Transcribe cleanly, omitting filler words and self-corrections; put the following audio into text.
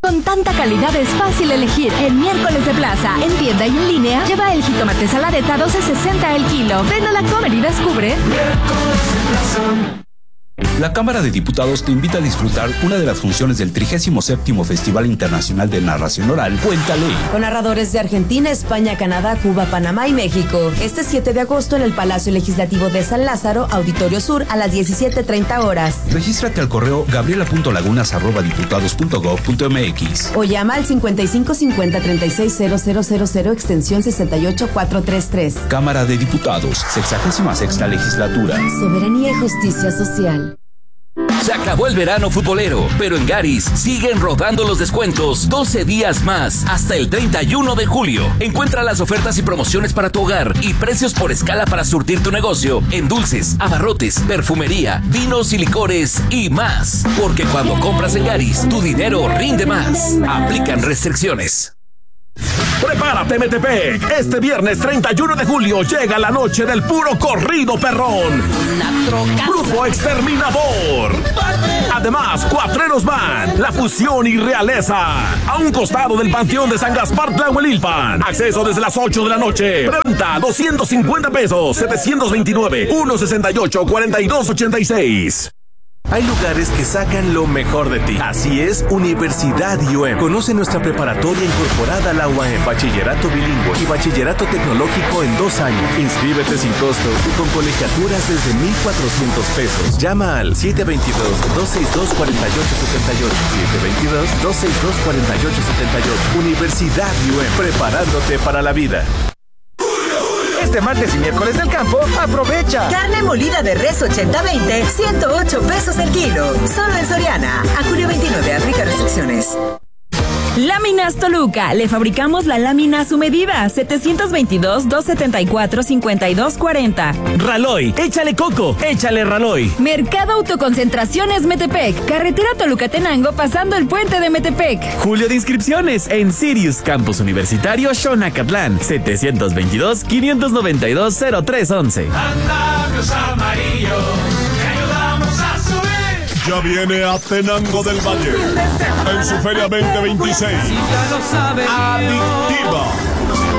Con tanta calidad es fácil elegir. En Miércoles de Plaza, en tienda y en línea, lleva el jitomate saladeta 12.60 el kilo. Ven a la Comer y descubre. Miércoles de Plaza. La Cámara de Diputados te invita a disfrutar una de las funciones del 37º Festival Internacional de Narración Oral, Cuéntale. Con narradores de Argentina, España, Canadá, Cuba, Panamá y México. Este 7 de agosto en el Palacio Legislativo de San Lázaro, Auditorio Sur, a las 17:30 horas. Regístrate al correo gabriela.lagunas@diputados.gov.mx o llama al 55 50 36 000 extensión 68433. Cámara de Diputados, 66ª Legislatura. Soberanía y justicia social. Se acabó el verano futbolero, pero en Garis siguen rodando los descuentos 12 días más, hasta el 31 de julio. Encuentra las ofertas y promociones para tu hogar y precios por escala para surtir tu negocio en dulces, abarrotes, perfumería, vinos y licores y más. Porque cuando compras en Garis, tu dinero rinde más. Aplican restricciones. Prepárate, Metepec. Este viernes 31 de julio llega la noche del puro corrido perrón. Grupo Exterminador. Además, Cuatreros Band, La Fusión y Realeza. A un costado del Panteón de San Gaspar Tlahuelilpan. Acceso desde las 8 de la noche. Preventa 250 pesos. 729 168 4286. Hay lugares que sacan lo mejor de ti. Así es, Universidad IUEM. Conoce nuestra preparatoria incorporada a la UAM, bachillerato bilingüe y bachillerato tecnológico en 2 años. Inscríbete sin costo y con colegiaturas desde 1,400 pesos. Llama al 722-262-4878. 722-262-4878. Universidad IUEM, preparándote para la vida. Este martes y miércoles del campo, aprovecha. Carne molida de res 80-20, 108 pesos el kilo. Solo en Soriana. A junio 29, aplica restricciones. Láminas Toluca. Le fabricamos la lámina a su medida. 722-274-5240. Raloy, échale coco, échale Raloy. Mercado Autoconcentraciones Metepec. Carretera Toluca-Tenango pasando el puente de Metepec. Julio de inscripciones en Sirius Campus Universitario Xonacatlán. 722-592-0311. Andamios amarillos, te ayudamos a subir. Ya viene a Tenango del Valle en su Feria 2026. Adictiva.